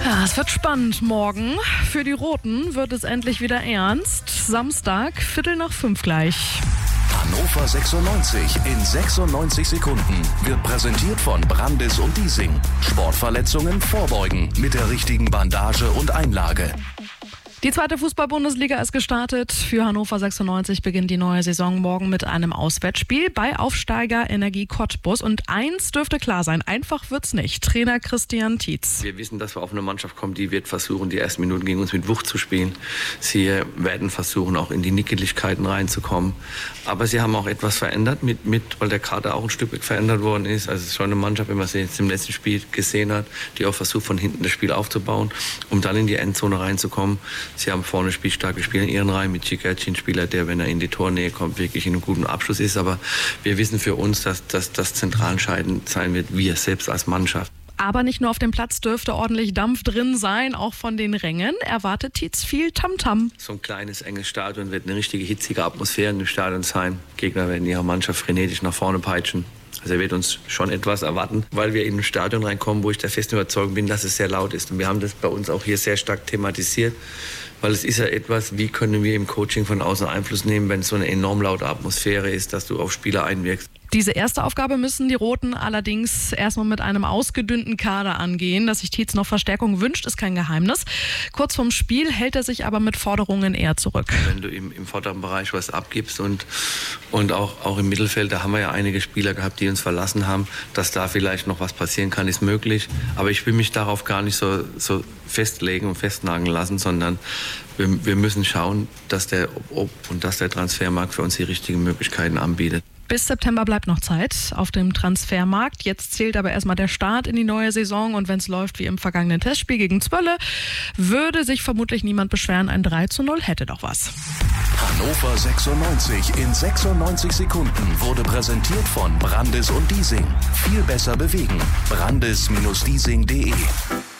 Ja, es wird spannend morgen. Für die Roten wird es endlich wieder ernst. Samstag, 4:45 gleich. Hannover 96 in 96 Sekunden wird präsentiert von Brandis und Diesing. Sportverletzungen vorbeugen mit der richtigen Bandage und Einlage. Die zweite Fußball-Bundesliga ist gestartet. Für Hannover 96 beginnt die neue Saison morgen mit einem Auswärtsspiel bei Aufsteiger Energie Cottbus. Und eins dürfte klar sein, einfach wird's nicht. Trainer Christian Tietz. Wir wissen, dass wir auf eine Mannschaft kommen, die wird versuchen, die ersten Minuten gegen uns mit Wucht zu spielen. Sie werden versuchen, auch in die Nickeligkeiten reinzukommen. Aber sie haben auch etwas verändert, weil der Kader auch ein Stück weit verändert worden ist. Also es ist schon eine Mannschaft, wenn man sie jetzt im letzten Spiel gesehen hat, die auch versucht, von hinten das Spiel aufzubauen, um dann in die Endzone reinzukommen. Sie haben vorne spielstarke Spieler in ihren Reihen mit Cikerci, ein Spieler, der, wenn er in die Tornähe kommt, wirklich in einem guten Abschluss ist. Aber wir wissen für uns, dass das zentral entscheidend sein wird, wir selbst als Mannschaft. Aber nicht nur auf dem Platz dürfte ordentlich Dampf drin sein, auch von den Rängen erwartet Tietz viel Tamtam. So ein kleines, enges Stadion wird eine richtige hitzige Atmosphäre in dem Stadion sein. Gegner werden ihre Mannschaft frenetisch nach vorne peitschen. Also er wird uns schon etwas erwarten, weil wir in ein Stadion reinkommen, wo ich der festen Überzeugung bin, dass es sehr laut ist. Und wir haben das bei uns auch hier sehr stark thematisiert, weil es ist ja etwas, wie können wir im Coaching von außen Einfluss nehmen, wenn es so eine enorm laute Atmosphäre ist, dass du auf Spieler einwirkst. Diese erste Aufgabe müssen die Roten allerdings erstmal mit einem ausgedünnten Kader angehen. Dass sich Tietz noch Verstärkung wünscht, ist kein Geheimnis. Kurz vorm Spiel hält er sich aber mit Forderungen eher zurück. Wenn du im vorderen Bereich was abgibst und auch im Mittelfeld, da haben wir ja einige Spieler gehabt, die uns verlassen haben, dass da vielleicht noch was passieren kann, ist möglich. Aber ich will mich darauf gar nicht so festlegen und festnageln lassen, sondern wir müssen schauen, dass der Transfermarkt für uns die richtigen Möglichkeiten anbietet. Bis September bleibt noch Zeit auf dem Transfermarkt. Jetzt zählt aber erstmal der Start in die neue Saison. Und wenn es läuft wie im vergangenen Testspiel gegen Zwolle, würde sich vermutlich niemand beschweren. Ein 3:0 hätte doch was. Hannover 96 in 96 Sekunden wurde präsentiert von Brandis und Diesing. Viel besser bewegen. Brandis-Diesing.de